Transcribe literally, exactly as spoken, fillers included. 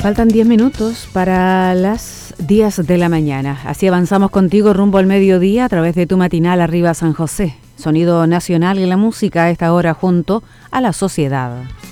Faltan diez minutos para las diez de la mañana. Así avanzamos contigo rumbo al mediodía a través de tu matinal Arriba San José. Sonido nacional y la música a esta hora junto a la sociedad.